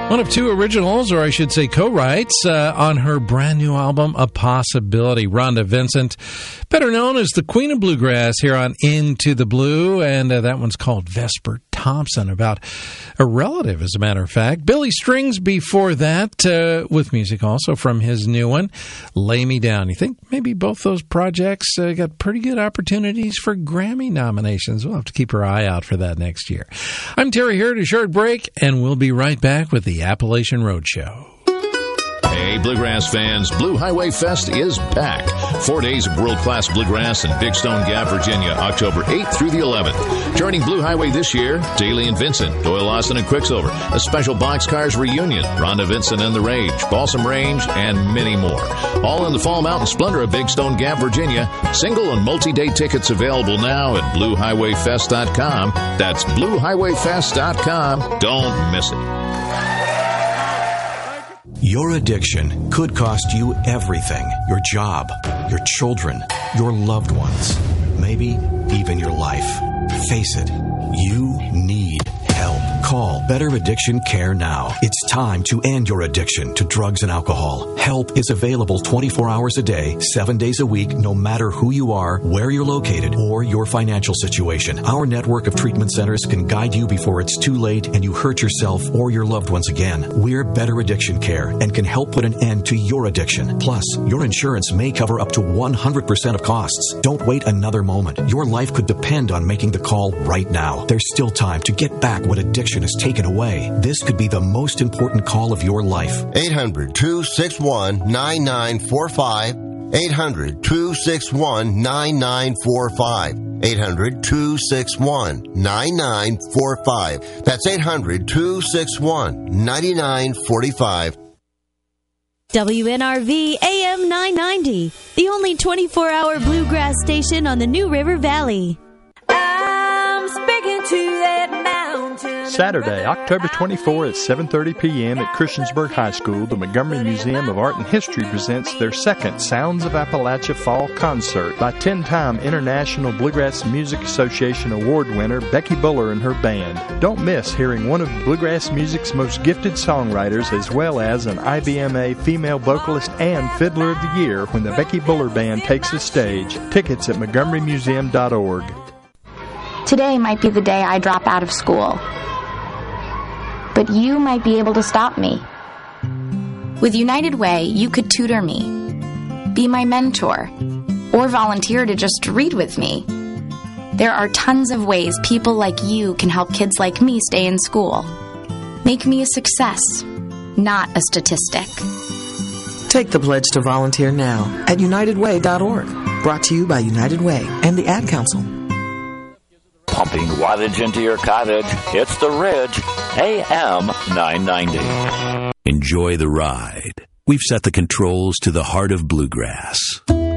One of two originals, or I should say co-writes, on her brand new album, A Possibility. Rhonda Vincent, better known as the Queen of Bluegrass, here on Into the Blue, and that one's called Vesper Thompson, about a relative, as a matter of fact. Billy Strings before that, with music also from his new one, Lay Me Down. You think maybe both those projects got pretty good opportunities for Grammy nominations? We'll have to keep our eye out for that next year. I'm Terry here at a short break, and we'll be right back with the Appalachian Roadshow. Hey, Bluegrass fans, Blue Highway Fest is back. 4 days of world-class bluegrass in Big Stone Gap, Virginia, October 8th through the 11th. Joining Blue Highway this year, Daly and Vincent, Doyle Lawson and Quicksilver, a special Boxcars reunion, Rhonda Vincent and the Rage, Balsam Range, and many more. All in the Fall Mountain Splendor of Big Stone Gap, Virginia. Single and multi-day tickets available now at BlueHighwayFest.com. That's BlueHighwayFest.com. Don't miss it. Your addiction could cost you everything. Your job, your children, your loved ones, maybe even your life. Face it, you need help. Call Better Addiction Care now. It's time to end your addiction to drugs and alcohol. Help is available 24 hours a day, 7 days a week, no matter who you are, where you're located, or your financial situation. Our network of treatment centers can guide you before it's too late and you hurt yourself or your loved ones again. We're Better Addiction Care and can help put an end to your addiction. Plus, your insurance may cover up to 100% of costs. Don't wait another moment. Your life could depend on making the call right now. There's still time to get back what addiction has taken away. This could be the most important call of your life. 800-261-9945. 800-261-9945. 800-261-9945. That's 800-261-9945. WNRV AM 990, the only 24-hour bluegrass station on the New River Valley. I'm speaking to that mountain. Saturday, October 24 at 7:30 p.m. at Christiansburg High School, the Montgomery Museum of Art and History presents their second Sounds of Appalachia Fall Concert by 10-time International Bluegrass Music Association Award winner Becky Buller and her band. Don't miss hearing one of bluegrass music's most gifted songwriters, as well as an IBMA female vocalist and fiddler of the year when the Becky Buller Band takes the stage. Tickets at montgomerymuseum.org. Today might be the day I drop out of school. But you might be able to stop me. With United Way, you could tutor me, be my mentor, or volunteer to just read with me. There are tons of ways people like you can help kids like me stay in school. Make me a success, not a statistic. Take the pledge to volunteer now at UnitedWay.org. Brought to you by United Way and the Ad Council. Pumping wattage into your cottage. It's The Ridge, AM 990. Enjoy the ride. We've set the controls to the heart of bluegrass.